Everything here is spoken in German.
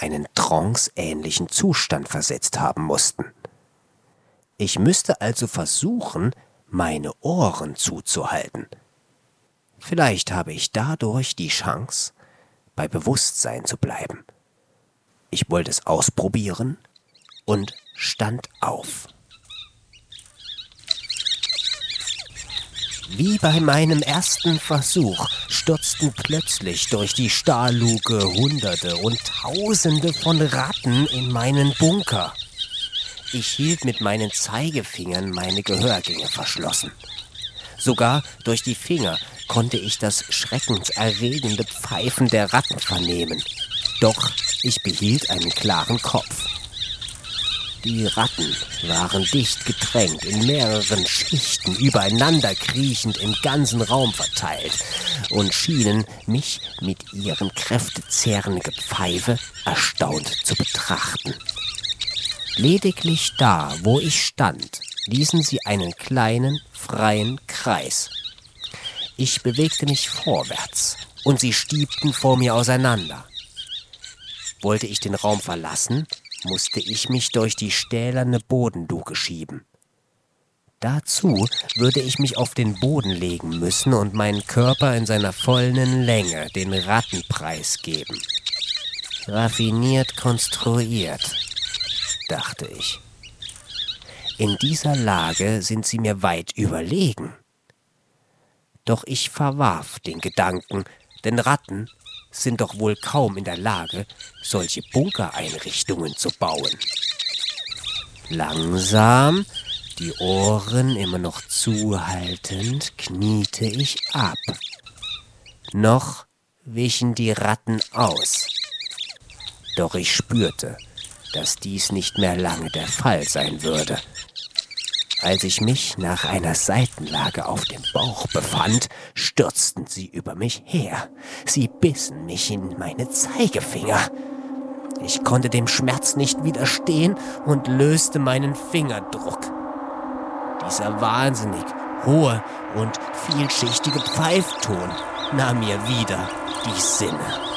einen tranceähnlichen Zustand versetzt haben mussten. Ich müsste also versuchen, meine Ohren zuzuhalten. Vielleicht habe ich dadurch die Chance, bei Bewusstsein zu bleiben. Ich wollte es ausprobieren und stand auf. Wie bei meinem ersten Versuch stürzten plötzlich durch die Stahlluke Hunderte und Tausende von Ratten in meinen Bunker. Ich hielt mit meinen Zeigefingern meine Gehörgänge verschlossen. Sogar durch die Finger konnte ich das schreckenserregende Pfeifen der Ratten vernehmen. Doch ich behielt einen klaren Kopf. Die Ratten waren dicht gedrängt, in mehreren Schichten übereinander kriechend im ganzen Raum verteilt und schienen mich mit ihrem kräftezehrenden Gepfeife erstaunt zu betrachten. Lediglich da, wo ich stand, ließen sie einen kleinen, freien Kreis. Ich bewegte mich vorwärts und sie stiebten vor mir auseinander. Wollte ich den Raum verlassen, musste ich mich durch die stählerne Bodenluke schieben. Dazu würde ich mich auf den Boden legen müssen und meinen Körper in seiner vollen Länge den Ratten preisgeben. Raffiniert konstruiert, dachte ich. In dieser Lage sind sie mir weit überlegen. Doch ich verwarf den Gedanken, denn Ratten sind doch wohl kaum in der Lage, solche Bunkereinrichtungen zu bauen. Langsam, die Ohren immer noch zuhaltend, kniete ich ab. Noch wichen die Ratten aus. Doch ich spürte, dass dies nicht mehr lange der Fall sein würde. Als ich mich nach einer Seitenlage auf dem Bauch befand, stürzten sie über mich her. Sie bissen mich in meine Zeigefinger. Ich konnte dem Schmerz nicht widerstehen und löste meinen Fingerdruck. Dieser wahnsinnig hohe und vielschichtige Pfeifton nahm mir wieder die Sinne.